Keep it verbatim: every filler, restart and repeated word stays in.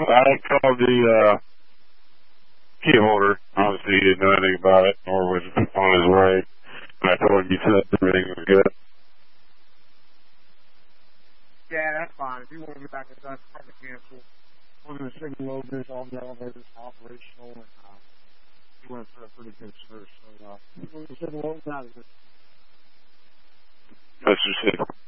I called the uh, key holder. Obviously, he didn't know anything about it, nor was on his way. And I told him you said everything was good. Yeah, that's fine. If you want to get back in touch, I can cancel. We're going to signal over all the elevators operational, and uh, he went for a pretty good search. So uh, we're going to signal over that. That's just it.